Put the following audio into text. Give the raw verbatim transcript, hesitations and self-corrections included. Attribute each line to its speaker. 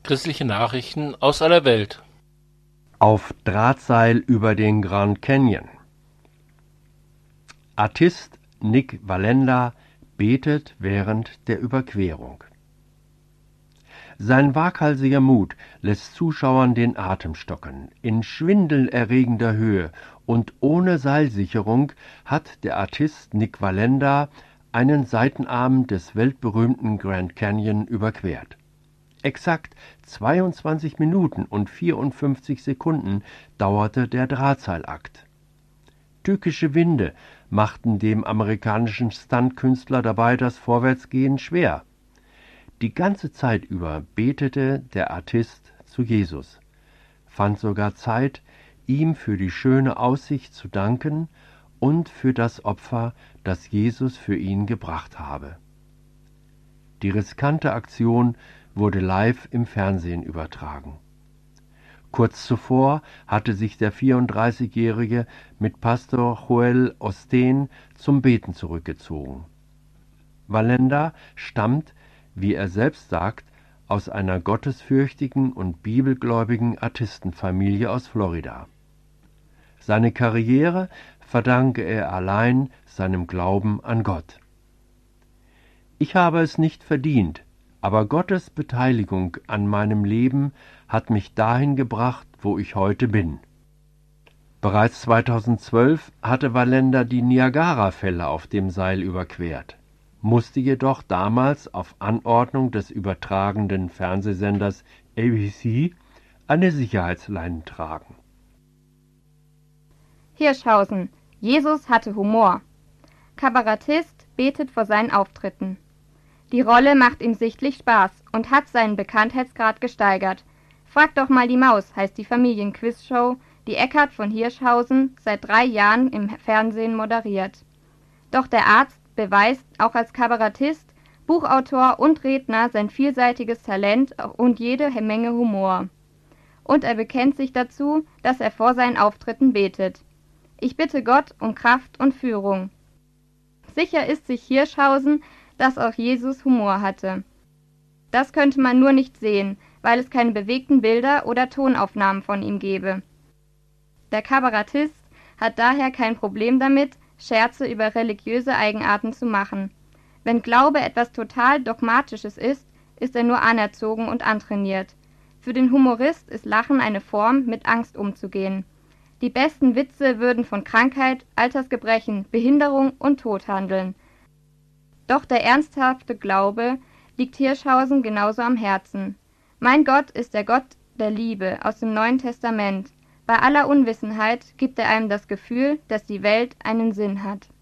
Speaker 1: Christliche Nachrichten aus aller Welt.
Speaker 2: Auf Drahtseil über den Grand Canyon. Artist Nik Wallenda betet während der Überquerung. Sein waghalsiger Mut lässt Zuschauern den Atem stocken. In schwindelerregender Höhe und ohne Seilsicherung hat der Artist Nik Wallenda einen Seitenarm des weltberühmten Grand Canyon überquert. Exakt zweiundzwanzig Minuten und vierundfünfzig Sekunden dauerte der Drahtseilakt. Tückische Winde machten dem amerikanischen Stuntkünstler dabei das Vorwärtsgehen schwer. Die ganze Zeit über betete der Artist zu Jesus, fand sogar Zeit, ihm für die schöne Aussicht zu danken und für das Opfer, das Jesus für ihn gebracht habe. Die riskante Aktion wurde live im Fernsehen übertragen. Kurz zuvor hatte sich der vierunddreißigjährige mit Pastor Joel Osteen zum Beten zurückgezogen. Wallenda stammt, wie er selbst sagt, aus einer gottesfürchtigen und bibelgläubigen Artistenfamilie aus Florida. Seine Karriere verdanke er allein seinem Glauben an Gott. Ich habe es nicht verdient, aber Gottes Beteiligung an meinem Leben hat mich dahin gebracht, wo ich heute bin. Bereits zweitausendzwölf hatte Wallenda die Niagarafälle auf dem Seil überquert, musste jedoch damals auf Anordnung des übertragenden Fernsehsenders A B C eine Sicherheitsleine tragen.
Speaker 3: Hirschhausen. Jesus hatte Humor. Kabarettist betet vor seinen Auftritten. Die Rolle macht ihm sichtlich Spaß und hat seinen Bekanntheitsgrad gesteigert. Frag doch mal die Maus heißt die Familienquizshow, die Eckhard von Hirschhausen seit drei Jahren im Fernsehen moderiert. Doch der Arzt beweist auch als Kabarettist, Buchautor und Redner sein vielseitiges Talent und jede Menge Humor. Und er bekennt sich dazu, dass er vor seinen Auftritten betet. Ich bitte Gott um Kraft und Führung. Sicher ist sich Hirschhausen, dass auch Jesus Humor hatte. Das könnte man nur nicht sehen, weil es keine bewegten Bilder oder Tonaufnahmen von ihm gäbe. Der Kabarettist hat daher kein Problem damit, Scherze über religiöse Eigenarten zu machen. Wenn Glaube etwas total Dogmatisches ist, ist er nur anerzogen und antrainiert. Für den Humorist ist Lachen eine Form, mit Angst umzugehen. Die besten Witze würden von Krankheit, Altersgebrechen, Behinderung und Tod handeln. Doch der ernsthafte Glaube liegt Hirschhausen genauso am Herzen. Mein Gott ist der Gott der Liebe aus dem Neuen Testament. Bei aller Unwissenheit gibt er einem das Gefühl, dass die Welt einen Sinn hat.